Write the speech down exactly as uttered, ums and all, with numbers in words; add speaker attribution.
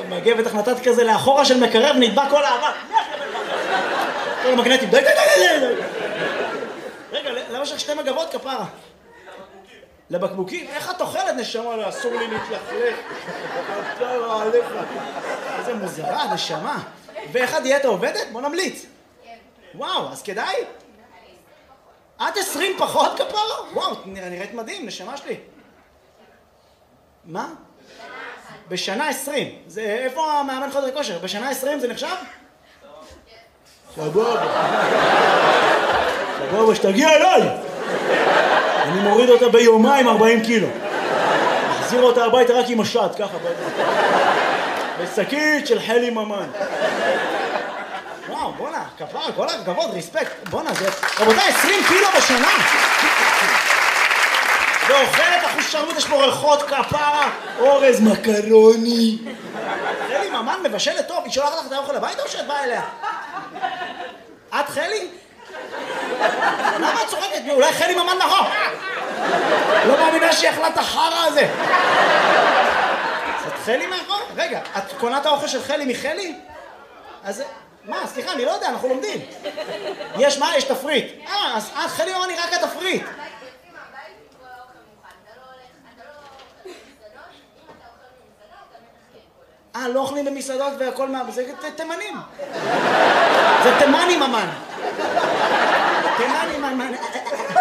Speaker 1: מגיע בטח נתת כזה לאחורה של מקרב, נדבק כל האבק. כל המגנטים, די, די, די, די, די. רגע, למה יש לך שתי מגבות כפרה? לבקבוקים? איך את אוכלת נשמה? אסור לי להתלכלך. כפרה עליך. איזה מוזרה, נשמה. ואיך הדיאטה עובדת? בוא נמליץ. וואו, אז כדאי? עד עשרים פחות כפרה? וואו, נראית מדהים, נשמה שלי. מה? בשנה עשרים. זה, איפה המאמן חדר כושר? בשנה עשרים זה נחשב? סבבה. סבבה, שתגיע אליי. אני מוריד אותה ביומיים ארבעים קילו. מחזיר אותה הביתה רק עם השד, ככה. בשקית של חלי ממן. וואו, בונה, כפרה, כל הכבוד, ריספקט. בונה, זה... רבותיי, עשרים קילו בשנה. ואוכלת אחוז שרמוט, יש פה ריחות כפרה, אורז מקרוני. חלי ממן מבשלת טוב, היא שולחת לך את האוכל הביתה או שאת באה אליה? את חלי? למה את צוחקת? אולי חלי ממן נכון? לא מאמינה שהיא אכלה את החרא הזה. את חלי מאחור? רגע, את קונה את האוכל של חלי מחלי? אז... מה? סליחה, אני לא יודע, אנחנו לומדים. יש מה? יש תפריט. אה, אז חלי ממן היא רק התפריט. אה, לא אוכלים במסעדות והכל מה... זה תימנים. זה תימני ממן. תימני ממן.